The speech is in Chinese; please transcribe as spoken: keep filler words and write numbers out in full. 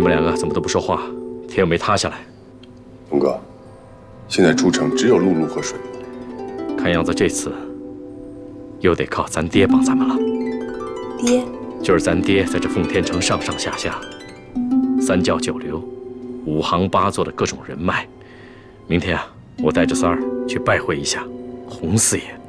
们两个怎么都不说话？天又没塌下来。 东哥，现在出城只有陆路和水路。 看样子这次又得靠咱爹帮咱们了。 爹， 就是咱爹在这奉天城上上下下，三教九流、五行八作的各种人脉。明天啊，我带着三儿去拜会一下洪四爷。